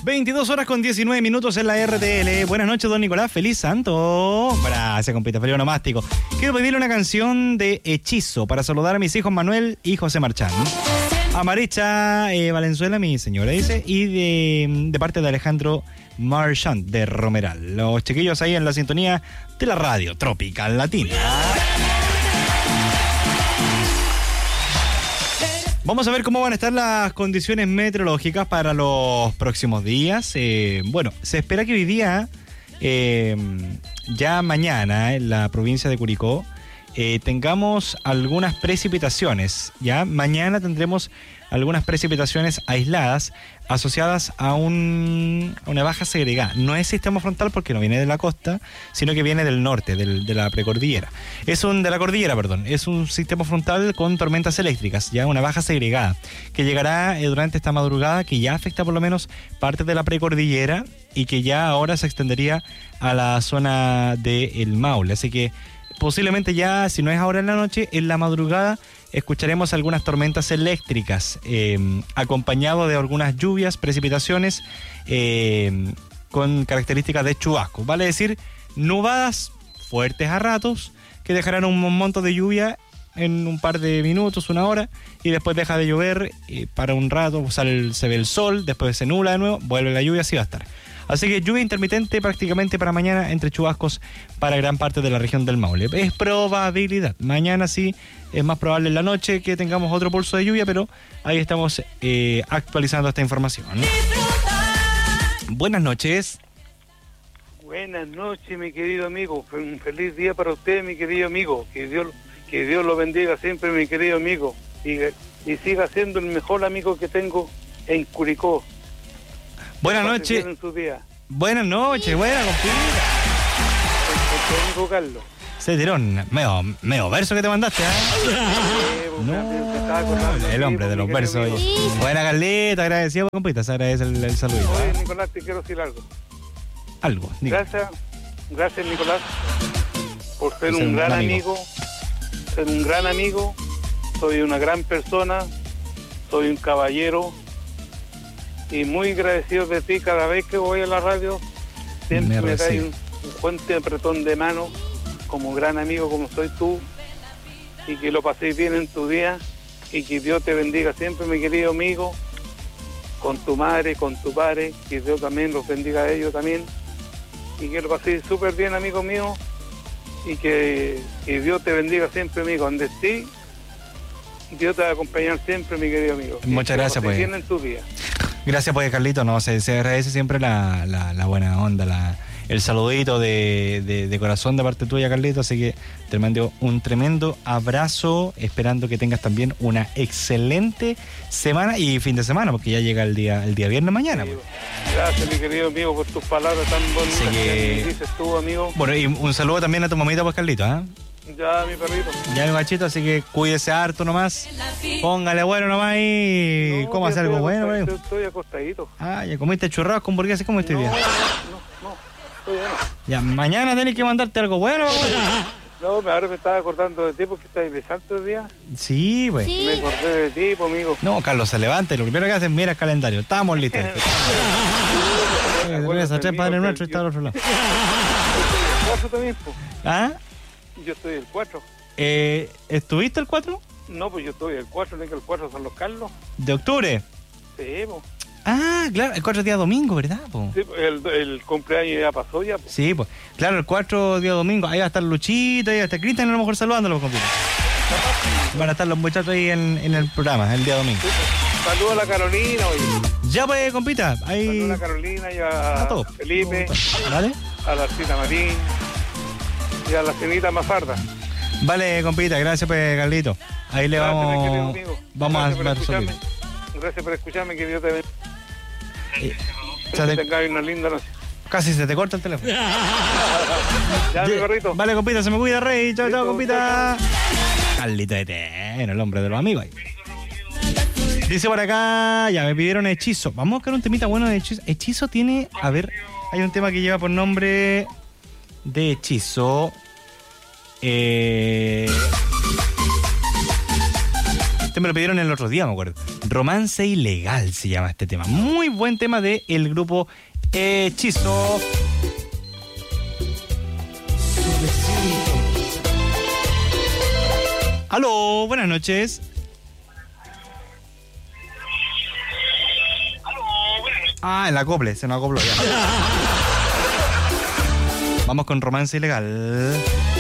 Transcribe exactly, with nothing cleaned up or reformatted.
veintidós horas con diecinueve minutos en la R T L. Buenas noches, don Nicolás. Feliz santo. Gracias, compita. Feliz onomástico. Quiero pedirle una canción de Hechizo para saludar a mis hijos Manuel y José Marchán. A Maricha eh, Valenzuela, mi señora, dice. Y de, de parte de Alejandro Marchand de Romeral. Los chiquillos ahí en la sintonía de la radio Tropical Latina. Vamos a ver cómo van a estar las condiciones meteorológicas para los próximos días. Eh, bueno, se espera que hoy día, eh, ya mañana, en la provincia de Curicó, eh, tengamos algunas precipitaciones. Ya mañana tendremos algunas precipitaciones aisladas asociadas a, un, a una baja segregada. No es sistema frontal porque no viene de la costa, sino que viene del norte, del, de la precordillera. Es un de la cordillera, perdón. Es un sistema frontal con tormentas eléctricas, ya una baja segregada, que llegará eh, durante esta madrugada, que ya afecta por lo menos parte de la precordillera y que ya ahora se extendería a la zona del Maule. Así que posiblemente ya, si no es ahora en la noche, en la madrugada escucharemos algunas tormentas eléctricas, eh, acompañado de algunas lluvias, precipitaciones eh, con características de chubasco. Vale decir, nubadas fuertes a ratos que dejarán un monto de lluvia en un par de minutos, una hora, y después deja de llover eh, para un rato, sale, se ve el sol, después se nubla de nuevo, vuelve la lluvia, así va a estar. Así que lluvia intermitente prácticamente para mañana, entre chubascos para gran parte de la región del Maule. Es probabilidad. Mañana sí es más probable en la noche que tengamos otro pulso de lluvia, pero ahí estamos eh, actualizando esta información. Buenas noches. Buenas noches, mi querido amigo. Un feliz día para usted, mi querido amigo. Que Dios, que Dios lo bendiga siempre, mi querido amigo. Y, y siga siendo el mejor amigo que tengo en Curicó. Buenas noches. Buenas noches, buena compita. Amigo Carlos. Se tiró un medio, medio verso que te mandaste, ¿eh? No, el hombre de los versos. Buena Carlita, agradecido, compita. Se agradece el, el saludito. Oye, Nicolás, te quiero decir algo. Algo, digo. Gracias, gracias, Nicolás, por ser un, un gran amigo. amigo. Ser un gran amigo. Soy una gran persona. Soy un caballero. Y muy agradecido de ti cada vez que voy a la radio. Siempre me, me das un, un fuerte apretón de mano, como gran amigo como soy tú, y que lo paséis bien en tu día, y que Dios te bendiga siempre, mi querido amigo, con tu madre, con tu padre, que Dios también los bendiga a ellos también, y que lo paséis súper bien, amigo mío, y que, que Dios te bendiga siempre, amigo, donde estés. Dios te va a acompañar siempre, mi querido amigo. Muchas gracias, pues. Bien en tu día. Gracias, pues, Carlito. No, se, se agradece siempre la, la, la buena onda, la, el saludito de, de, de corazón de parte tuya, Carlito. Así que te mando un tremendo abrazo, esperando que tengas también una excelente semana y fin de semana, porque ya llega el día el día viernes mañana. Pues. Gracias, mi querido amigo, por tus palabras tan bonitas que... que dices tú, amigo. Bueno, y un saludo también a tu mamita, pues, Carlito, ¿ah? ¿eh? Ya, mi perrito. Ya, mi machito, así que cuídese harto nomás. Póngale bueno nomás y... No, ¿cómo hace algo bueno? Estoy, estoy acostadito. Ah, ya comiste churrasco con hamburguesas, ¿cómo estoy no, bien? No, no, estoy bueno. Ya, mañana tenés que mandarte algo bueno. No, ahora me estaba acordando de ti porque estás de santo el día. Sí, pues. Sí. Me acordé de ti, pues, amigo. No, Carlos, se levanta y lo primero que hace es mira el calendario. Estamos listos. Esa tres padre nuestro está al otro lado. ¿Cuatro también, pues? ¿Ah? Yo estoy el cuatro. Eh, ¿Estuviste el cuatro? No, pues yo estoy el cuatro, no es que el cuatro son los Carlos. ¿De octubre? Sí, pues. Ah, claro, el cuatro día domingo, ¿verdad? Po? Sí, el, el cumpleaños ya pasó ya. Po. Sí, pues. Claro, el cuatro día domingo, ahí va a estar Luchito, ahí va a estar Cristian, a lo mejor saludándolo, compito. Van a estar los muchachos ahí en, en el programa, el día domingo. Sí, pues. Saludos a la Carolina, oye. Ya pues, compita, ahí... Saludos a la Carolina y a, a todos. Felipe. ¿Vale? A la Arcita Marín. Y a la Cenita Mafarda. Vale, compita, gracias pues, Carlito. Ahí le gracias, vamos vamos gracias a resolver. Gracias por escucharme, que Dios te bendiga. Eh, que te... tengas una linda noche. Casi se te corta el teléfono. Ya, mi perrito. Vale, compita, se me cuida, Rey. Chao, chao, compita. Carlito de Teno, el hombre de los amigos ahí. Dice por acá, ya me pidieron Hechizo. Vamos a buscar un temita bueno de Hechizo. Hechizo tiene, a ver, hay un tema que lleva por nombre de Hechizo. Eh... Este me lo pidieron el otro día, me acuerdo. Romance Ilegal se llama este tema. Muy buen tema de el grupo Hechizo. Aló, buenas noches. Ah, el acople, se nos acopló ya. Vamos con Romance Ilegal.